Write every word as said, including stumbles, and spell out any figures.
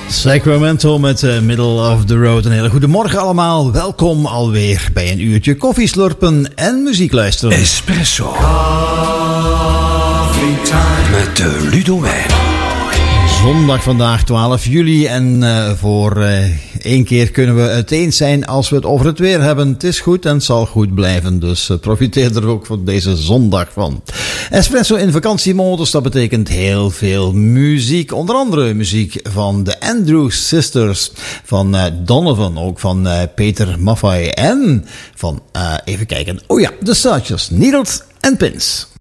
Sacramento met uh, Middle of the Road. Een hele goede morgen allemaal. Welkom alweer bij een uurtje koffieslurpen en muziek luisteren. Espresso. Coffee time. Met uh, Ludo Wijn. Zondag vandaag twaalf juli en uh, voor uh, één keer kunnen we het eens zijn als we het over het weer hebben. Het is goed en het zal goed blijven, dus uh, profiteer er ook van deze zondag van. Espresso in vakantiemodus, dat betekent heel veel muziek. Onder andere muziek van de Andrews Sisters, van uh, Donovan, ook van uh, Peter Maffay en van, uh, even kijken, oh ja, de Searchers, Needles and Pins.